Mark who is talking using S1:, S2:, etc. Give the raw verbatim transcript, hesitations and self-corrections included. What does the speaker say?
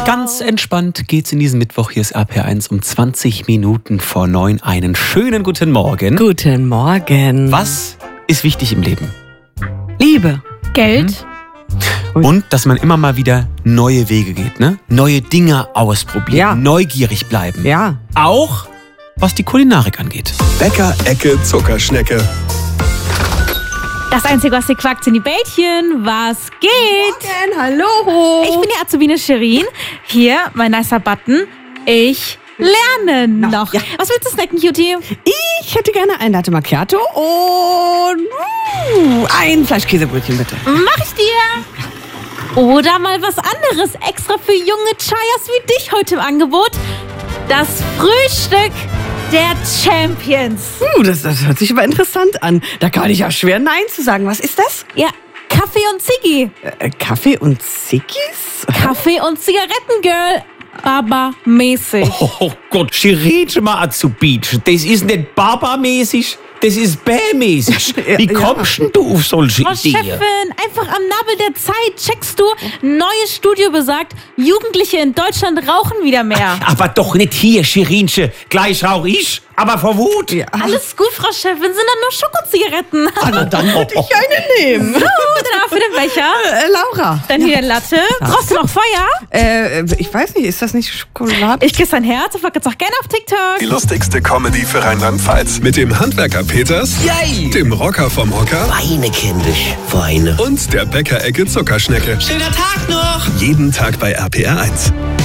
S1: Ganz entspannt geht's in diesen Mittwoch. Hier ist R P R eins um zwanzig Minuten vor neun. Einen schönen guten Morgen.
S2: Guten Morgen.
S1: Was ist wichtig im Leben?
S2: Liebe.
S3: Geld.
S2: Ui.
S1: Und dass man immer mal wieder neue Wege geht, ne? Neue Dinge ausprobieren,
S2: Ja.
S1: neugierig bleiben.
S2: Ja.
S1: Auch was die Kulinarik angeht.
S4: Bäcker-Ecke Zuckerschnecke.
S3: Das Einzige, was ihr quackt, sind die Bällchen. Was geht?
S2: Hallo.
S3: Ich bin die Azubine Shirin. Hier, mein nicer Button. Ich lerne noch.
S2: ja.
S3: Was willst du snacken, Cutie?
S2: Ich hätte gerne ein Latte Macchiato und uh, ein Fleischkäsebrötchen, bitte.
S3: Mach ich dir. Oder mal was anderes. Extra für junge Chayas wie dich heute im Angebot. Das Frühstück der Champions.
S2: Uh, das, das hört sich aber interessant an. Da kann ich ja schwer Nein zu sagen. Was ist das?
S3: Ja, Kaffee und Ziggy.
S2: Äh, Kaffee und Ziggis?
S3: Kaffee und Zigarettengirl. Baba-mäßig.
S1: Oh Gott, Shirin mal Azubine. Das ist nicht Baba-mäßig, das ist Bär-mäßig. Wie
S2: Ja,
S1: kommst denn du auf solche
S3: Frau
S1: Ideen?
S3: Chefin, einfach am Nabel der Zeit checkst du, neues Studio besagt, Jugendliche in Deutschland rauchen wieder mehr.
S1: Aber doch nicht hier, Shirinche. Gleich rauch ich, aber vor Wut.
S2: Ja.
S3: Alles gut, Frau Chefin, sind dann nur Schokozigaretten.
S2: Ah, na, dann würde ich eine nehmen.
S3: So, dann auch für den Becher.
S2: Äh, Laura.
S3: Dann hier der Latte. Brauchst du noch Feuer?
S2: Äh, ich weiß nicht, ist das nicht Schokolade?
S3: Ich küsse dein Herz und folge jetzt auch gerne auf TikTok.
S4: Die lustigste Comedy für Rheinland-Pfalz. Mit dem Handwerker Peters,
S5: Yay!
S4: dem Rocker vom Hocker
S5: Weine, kindisch, Weine.
S4: und der Bäcker-Ecke Zuckerschnecke.
S5: Schöner Tag noch!
S4: Jeden Tag bei R P R eins.